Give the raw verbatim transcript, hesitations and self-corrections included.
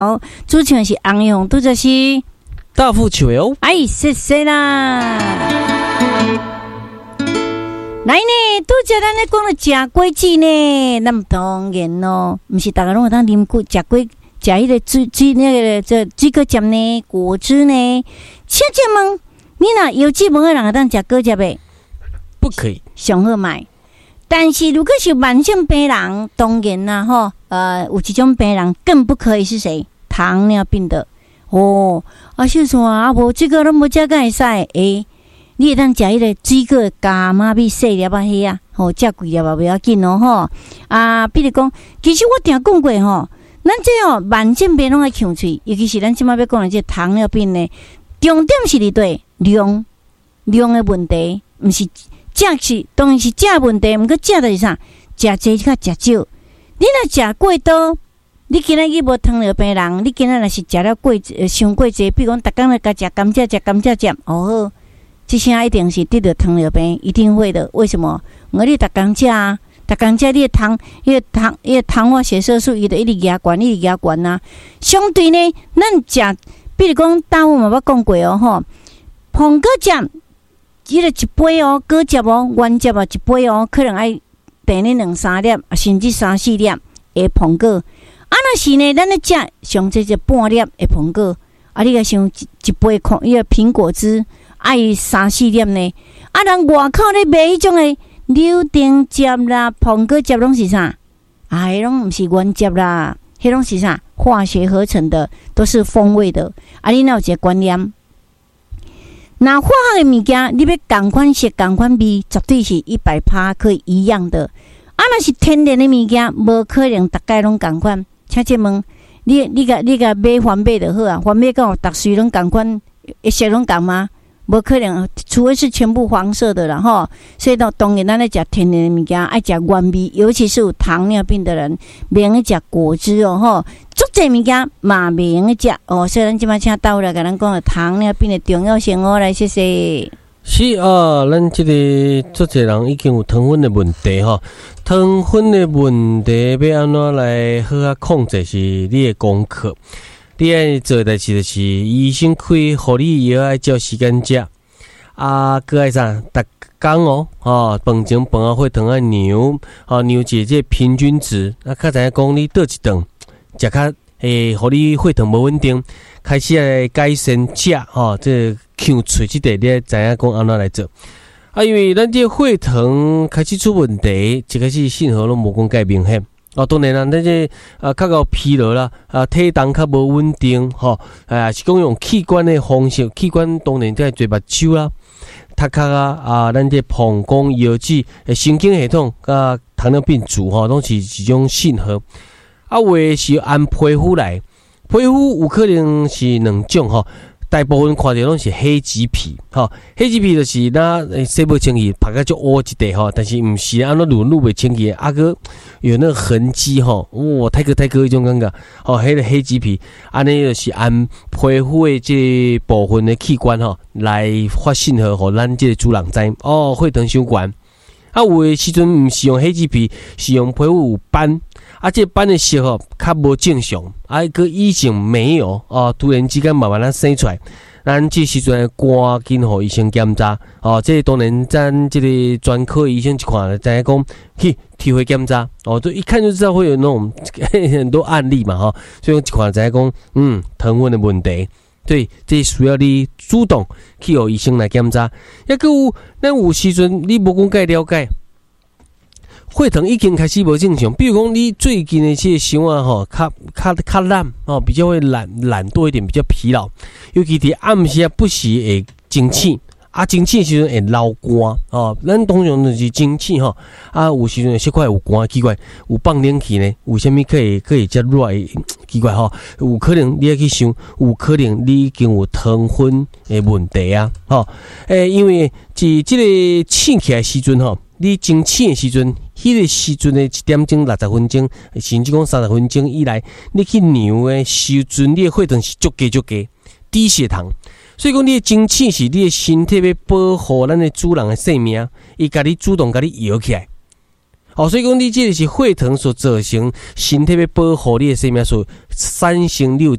哦，主持人是洪永，拄则是大富球哟。 哎，谢谢啦。来呢，拄则咱咧讲了食果子呢，那么当然咯，毋是大家拢有当啉果食果食迄个水水那个这水果汁呢，果汁呢。请问你若有志无个人会当食果汁呗？ 不可以， 上好买。但是如果是慢性病人，当然啦吼，呃，有一种病人更不可以是谁？糖尿病的哦。啊，小说啊，无这个拢无食，敢会使？诶，你会当食迄个水果加妈咪细粒啊，迄啊，吼，食贵粒啊，不要紧哦吼。啊，比如讲，其实我定讲过吼，咱这哦慢性病拢爱呛喙，尤其是咱即摆要讲的这糖尿病呢，重点是伫对量量的问题，毋是。食是当然是食问题，毋过食就是啥？食济较食少。你若食过多，你今仔日无糖尿病人，你今仔若是食了过呃伤过济，比如讲，逐工咧甲食甘蔗，食甘蔗汁，哦，这下一定是得到糖尿病，一定会的。为什么？我你逐工食啊，逐工食你的糖，伊个糖，伊个糖化血色素，伊就一直压悬，一直压悬啊。相对呢，咱食，比如讲，大我嘛捌讲过哦吼，苹果汁。伊个一杯哦，果汁哦，原汁哦，一杯哦，可能爱订你两三粒，甚至三四粒的苹果。啊，若是呢，咱咧食上济就半粒的苹果，啊，你个想一一杯空伊个苹果汁爱三四粒呢？啊，人外口咧卖迄种的柳丁汁啦、苹果汁拢是啥？啊，迄拢毋是原汁啦，迄拢是啥？化学合成的，都是风味的。啊，你若有一个观念？那化学的物件，你要同款色、同款味，绝对是一百趴可以一样的。啊，那是天然的物件，无可能大概拢同款。请这问你，你个你个买番麦就好啊，番麦跟我逐水拢同款，一色拢同吗？无可能，除非是全部黄色的啦吼。所以呢，当然咱咧食天然的物件，爱食原味，尤其是有糖尿病的人，袂用食果汁哦吼。足济物件嘛袂用食哦，所以咱即摆请倒来甲咱讲糖尿病的重要性哦，来谢谢。 是啊，咱即个足济人已经有糖分的问题吼，糖分的问题要安怎来好啊控制是你的功课。你爱做代志就是医生开互你药爱照时间食，啊，搁爱啥？逐工哦，哦，饭前饭后血糖爱量，哦，量一个平均值，啊，较知影讲你倒一顿食较诶，互你血糖无稳定，开始来改善食，吼、哦，这呛喙即块，你爱知影讲安怎来做。啊，因为咱这血糖开始出问题，一开始信号拢无讲介明显。哦，当然啦，咱这啊较够疲劳啦，啊体重较无稳定，吼、哦，啊是讲用器官的方式，器官当然在做目睭啦、头壳啊，啊咱这膀胱、腰子、神经系统，甲糖尿病足吼，拢是一种信号。啊，话是按皮肤来，皮肤有可能是两种吼。大部分看到拢是黑棘皮，吼，黑棘皮就是咱洗不清气，拍个就乌一块吼，但是毋是安怎撸撸不清气，啊个有那个痕迹吼，哇，太哥太哥迄种感觉，吼，迄个黑棘皮，安尼就是按皮肤的这部分的器官吼来发信号，互咱这个主人知，哦，血糖伤悬。啊，有的时阵毋是用黑棘皮，是用皮肤有斑，啊，这斑的色吼较无正常，啊，个以前没有哦，突然之间慢慢咱生出来，咱这时阵赶紧互医生检查，哦，这当然咱这个专科医生一看就知影讲去体会检查，哦，就一看就知道会有那种很多案例嘛，哈，所以一看就知影讲，嗯，糖分的问题。对，这需要你主动去互医生来检查。抑个有，咱有时阵你无讲介了解，血糖已经开始无正常。比如讲，你最近的这个想啊吼，较较较懒哦，比较会懒懒惰一点，比较疲劳。尤其伫暗时啊，不时会精气。啊，精气的时阵会流汗哦，咱通常就是精气吼，啊有时阵小可有汗，奇怪有放冷气呢，为什么可以可以遮热？奇怪吼，有可能你要去想，有可能你已经有糖分的问题啊，吼，诶，因为即即个醒起来时阵吼，你精气的时阵，迄、那个时阵的一点钟六十分钟，甚至讲三十分钟以来，你去量的时阵，你的血糖是足低足低，低血糖。所以讲，你的精气是你的身体要保护咱的主人的性命，伊甲你主动甲你摇起来。 哦，所以讲你这个是血糖所造成身体要保护你的生命所产生你有